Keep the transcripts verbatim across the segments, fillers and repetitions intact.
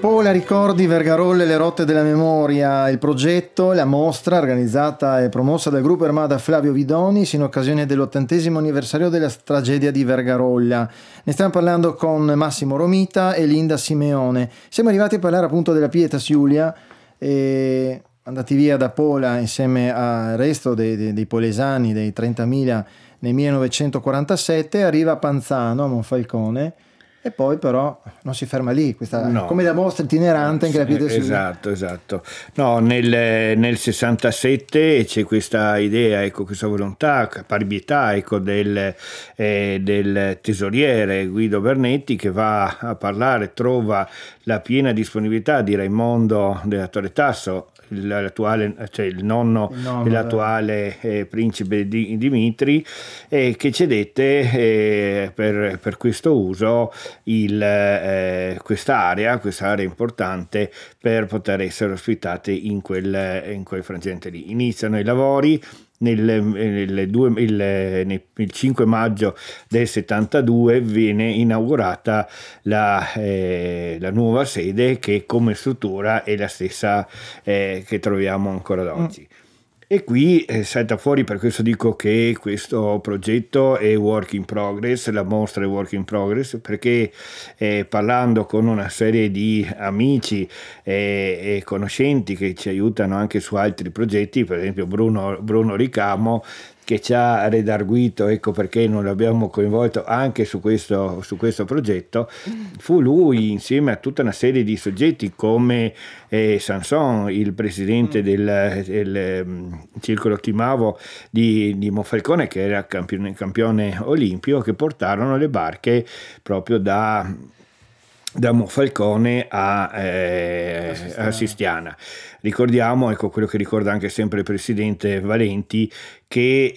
Pola, ricordi, Vergarolle, le rotte della memoria, il progetto, la mostra organizzata e promossa dal gruppo Armada Flavio Vidonis in occasione dell'ottantesimo anniversario della tragedia di Vergarolla. Ne stiamo parlando con Massimo Romita e Linda Simeone. Siamo arrivati a parlare appunto della Pietas Julia, e andati via da Pola insieme al resto dei, dei, dei polesani, dei trentamila nel millenovecentoquarantasette, arriva a Panzano, a Monfalcone. E poi però non si ferma lì, questa, no, come la mostra itinerante anche la Pietas Julia. Esatto, esatto. No, nel, nel sessantasette c'è questa idea, ecco, questa volontà, caparbietà, ecco, del, eh, del tesoriere Guido Bernetti, che va a parlare, trova la piena disponibilità di Raimondo della Torre Tasso, l'attuale, cioè il nonno, il nonno dell'attuale eh, principe di, Dimitri, eh, che cedette eh, per, per questo uso il, eh, quest'area, quest'area importante per poter essere ospitate in quel, in quel frangente lì. Iniziano i lavori. Nel, nel, due, il, nel, il cinque maggio del settantadue viene inaugurata la, eh, la nuova sede, che come struttura è la stessa eh, che troviamo ancora ad oggi. Mm. E qui eh, salta fuori, per questo dico che questo progetto è work in progress, la mostra è work in progress, perché eh, parlando con una serie di amici eh, e conoscenti che ci aiutano anche su altri progetti, per esempio Bruno, Bruno Ricamo, che ci ha redarguito, ecco perché non l'abbiamo coinvolto anche su questo, su questo progetto. Fu lui, insieme a tutta una serie di soggetti come eh, Sanson, il presidente mm. del, del um, Circolo Timavo di, di Monfalcone, che era campione, campione olimpico, che portarono le barche proprio da... da Monfalcone a, eh, a, Sistiana. a Sistiana. Ricordiamo, ecco quello che ricorda anche sempre il presidente Valenti, che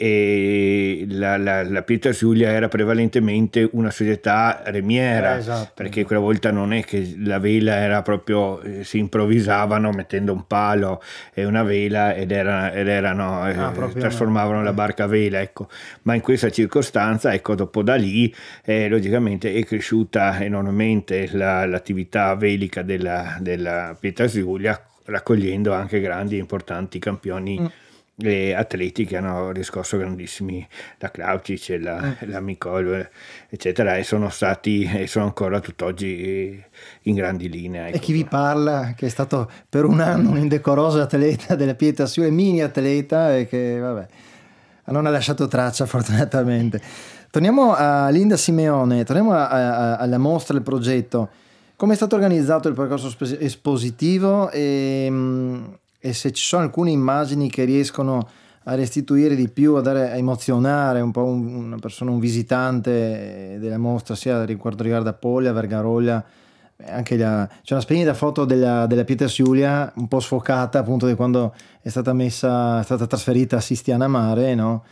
eh, la, la, la Pietas Julia era prevalentemente una società remiera, eh, esatto. Perché quella volta non è che la vela era proprio, eh, si improvvisavano mettendo un palo e una vela ed, era, ed erano ah, eh, trasformavano no. la barca a vela, ecco. Ma in questa circostanza, ecco, dopo da lì eh, logicamente è cresciuta enormemente la, l'attività velica della, della Pietas Julia, raccogliendo anche grandi e importanti campioni mm. e atleti che hanno riscosso grandissimi, la Claucic e la, mm. la Micol, eccetera, e sono stati e sono ancora tutt'oggi in grandi linee. Ecco. E chi vi parla, che è stato per un anno un indecoroso atleta della Pietas Julia, mini atleta, e che vabbè non ha lasciato traccia fortunatamente. Torniamo a Linda Simeone, torniamo a, a, alla mostra, al progetto. Come è stato organizzato il percorso espositivo e, e se ci sono alcune immagini che riescono a restituire di più, a, dare, a emozionare un po' un, una persona, un visitante della mostra, sia riguardo riguarda Pola, Vergarolla, anche la, c'è una splendida foto della, della Pietas Julia un po' sfocata appunto di quando è stata messa, è stata trasferita a Sistiana Mare, no?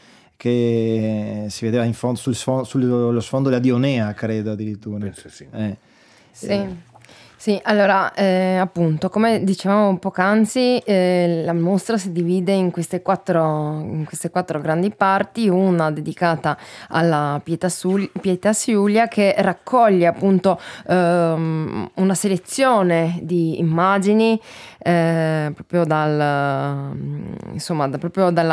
Che si vedeva in fondo, sul sfondo, sullo sfondo la Dionea, credo addirittura. Penso sì. Eh. Sì, sì, allora eh, appunto come dicevamo poc'anzi eh, la mostra si divide in queste quattro, in queste quattro grandi parti, una dedicata alla Pietas Julia, che raccoglie appunto ehm, una selezione di immagini eh, proprio dal insomma da, proprio dalla